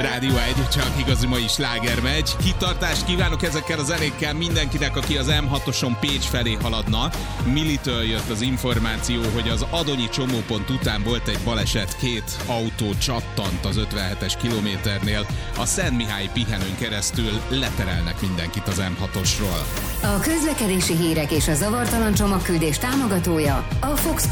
Rádió 1, csak igazi mai sláger megy. Kitartást kívánok ezekkel a zenékkel mindenkinek, aki az M6-oson Pécs felé haladna. Militől jött az információ, hogy az Adonyi csomópont után volt egy baleset, 2 autó csattant az 57-es kilométernél. A Szent Mihály pihenőn keresztül leterelnek mindenkit az M6-osról. A közlekedési hírek és a zavartalan csomagküldés támogatója a Fox